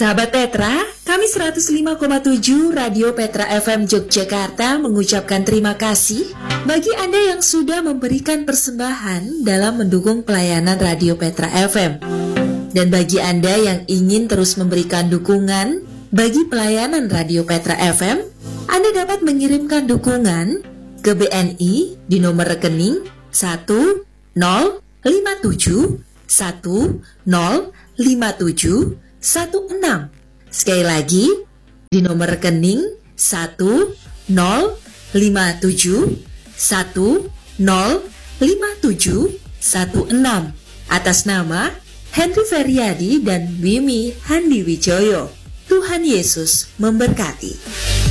Sahabat Petra, kami 105,7 Radio Petra FM Yogyakarta mengucapkan terima kasih bagi Anda yang sudah memberikan persembahan dalam mendukung pelayanan Radio Petra FM. Dan bagi Anda yang ingin terus memberikan dukungan bagi pelayanan Radio Petra FM, Anda dapat mengirimkan dukungan ke BNI di nomor rekening 1057 1057 16. Sekali lagi, di nomor rekening 1057 1057 16 atas nama Henry Feryadi dan Wimi Handiwijoyo. Tuhan Yesus memberkati.